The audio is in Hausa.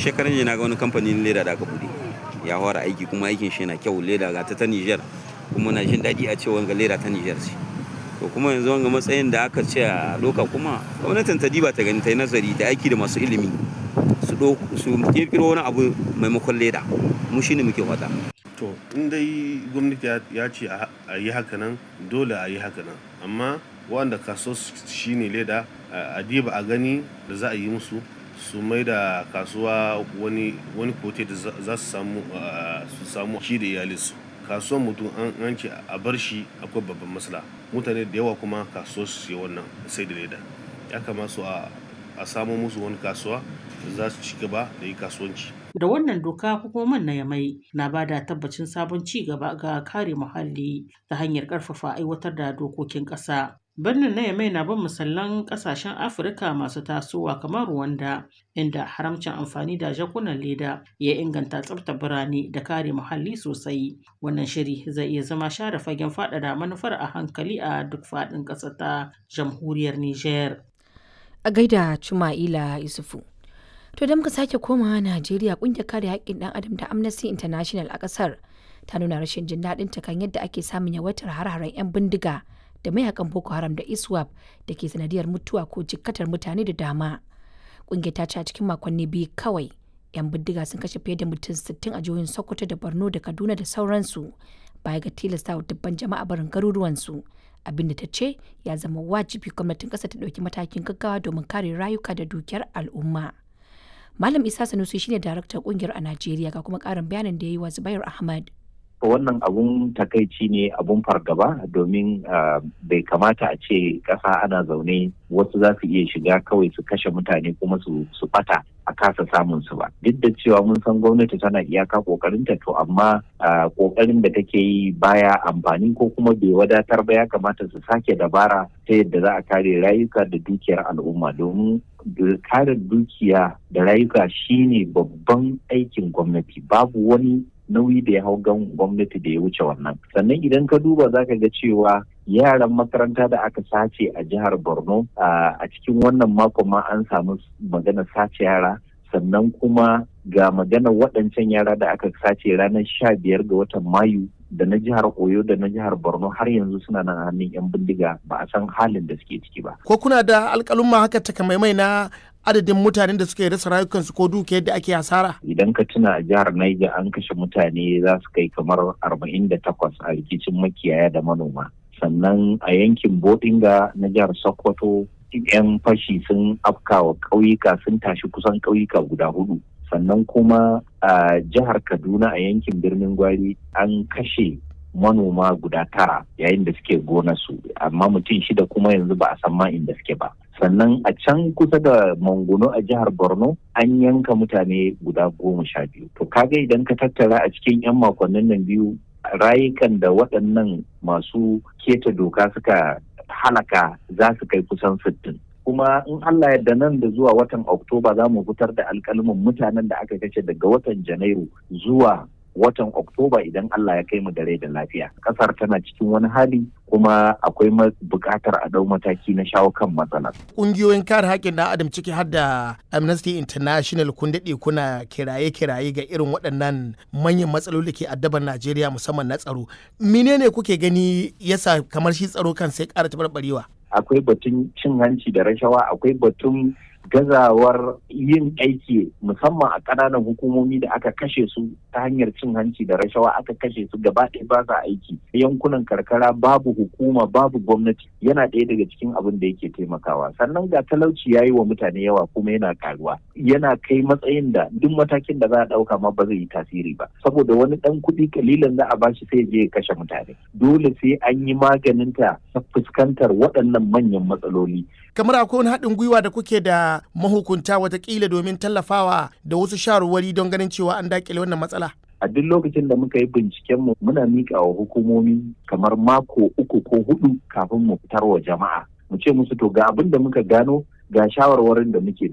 shekaran jiya na ga wani kamfanin leda da aka bude ya fara aiki kuma aikin shi yana kyau. Leda ga ta Niger kuma na jin daɗi a ce wanga leda ta Niger ce. To kuma yanzu wanga matsayin da aka ce a doka kuma gwamnatin ta diba ta gani ta yi nazari da aiki da masu ilimi su kirkiro wani abu maimakon leda. Mu shine muke fata. To in dai gwamnati ya ce a yi haka nan dole a yi haka nan, amma wanda kaso shine leda a diba a gani da za a yi musu su mai da kasuwa wani kote da za su samu shi da iyalinsu. Kasuwan mutum an ce a bar shi akwai babban matsala. Mutane da yawa kuma kasuwar su wannan sai da leda. Ya kamata a samo musu wani kasuwa da za su ci gaba da yi kasuwanci. Da wannan doka hukumomin na Yamai na ba da tabbacin sabon ci gaba ga kare muhalli ta hanyar ƙarfafa aiwatar da dokokin ƙasa. Birnin na Yamai na bin misalan ƙasashen Afirka masu tasowa kamar Rwanda, inda haramcin amfani da jakunan leda ya inganta tsaftar birane da kare muhalli sosai. Wannan shiri zai iya zama share fagen faɗaɗa manufar a hankali a duk faɗin ƙasar ta jamhuriyar Nijar. A gaida Chuma'ila Isufu. To da muka sake komawa Najeriya, ƙungiyar kare haƙƙin ɗan adam ta Amnesty International a ƙasar ta nuna rashin jin daɗin ta kan yadda ake samun yawaitar har-haren 'yan bindiga da mayakan Boko Haram da ISWAP da ke sanadiyar mutuwa ko jikkatar mutane da dama. Ƙungiyar ta ce a cikin makonni biyu kawai 'yan bindiga sun kashe fiye da mutum 60 a jihohin Sokoto da Borno da Kaduna da sauransu, baya ga tilastawa dubban jama'a barin garuruwansu. Abinda ta ce ya zama wajibi gwamnatin ƙasa ta ɗauki matakin gaggawa domin kare rayuka da dukiyar al'umma. Malam Isa Sanusi shine daraktan kungiyar a Najeriya, ga kuma karin bayanin da ya yi wa Zubair Ahmad. Wannan abun takaici ne, abun fargaba, domin bai kamata a ce ƙasa ana zaune wasu za su iya shiga kawai su kashe mutane kuma su ɓata a kasa samun su ba. Duk da cewa mun san gwamnati tana iyaka ƙoƙarinta, to amma ƙoƙarin da take yi baya amfani ko kuma bai wadatar ba. Ya kamata su sake dabara ta yadda za a kare rayuka da dukiyar al'umma, domin kare dukiya da rayuka shine babban aikin gwamnati. Babu wani nauyi da ya hau gwamnati da ya wuce wannan. Sannan idan ka duba za ka ga cewa yaran makaranta da aka sace a jihar Borno a cikin wannan makon ma an samu magana sace yara, sannan kuma ga magana waɗancan yara da aka sace ranar 15 ga watan Mayu da na jihar Oyo da na jihar Borno har yanzu suna nan hannun 'yan bindiga, ba a san halin da suke ciki ba. Ko kuna da alƙalumma haka takamaimai na adadin mutanen da suke rasa rayukansu ko dukiyar da ake hasara? Idan ka tuna a jihar Niger an kashe mutane za su kai kamar 48 a rikicin makiyaya da manoma. Sannan a yankin Bodinga na jihar Sokoto 'yan fashi sun afkawa ƙauyuka, sun tashi kusan ƙauyuka guda 4. Sannan kuma a jihar Kaduna a yankin Birnin Gwari an kashe manoma guda 9 yayin da suke gonarsu, amma mutum 6 kuma yanzu ba a san ma inda suke ba. Sannan a can kusa da Manguno a jihar Borno an yanka mutane guda 12. To kaga idan ka tattara a cikin 'yan makonnin nan biyu, rayukan da waɗannan masu keta doka suka halaka za su kai kusan 60. Kuma in Allah yadda nan da zuwa watan Oktoba za mu fitar da alƙalmin mutanen da aka kashe daga watan Janairu zuwa watan Oktoba idan Allah ya kai mu da rai da lafiya. Kasar tana cikin wani hali kuma akwai buƙatar a ɗau mataki na shawo kan matsalar. Ƙungiyoyin kare haƙƙin ɗan adam ciki har da Amnesty International kun daɗe kuna kiraye-kiraye ga irin waɗannan manyan matsaloli ke addaban Najeriya musamman na tsaro. Menene kuke gani yasa kamar shi tsaro kan sai ƙara taɓarɓarewa? Akwai batun cin hanci da rashawa, akwai batun gazawar yin aiki musamman a ƙananan hukumomi da aka kashe su ta hanyar cin hanci da rashawa, aka kashe su gaba ɗaya ba sa aiki. Yankunan karkara babu hukuma, babu gwamnati, yana ɗaya daga cikin abin da yake taimakawa. Sannan ga talauci ya yi wa mutane yawa kuma yana karuwa, yana kai matsayin da duk matakin da za a ɗauka ma ba zai yi tasiri ba, saboda wani ɗan kuɗi kalilan za a bashi sai je ya kashe mutane. Dole sai an yi maganinta ta fuskantar waɗannan manyan matsaloli. Kamar akwai wani haɗin gwiwa da kuke da mahukunta watakila domin tallafawa da wasu shawarwari don ganin cewa an daƙile wannan matsala? A duk lokacin da muka yi bincikenmu muna miƙa wa hukumomi kamar mako 3 ko 4 kafin mu fitar wa jama'a. Mu ce musu to ga abin da muka gano, ga shawarwarin da muke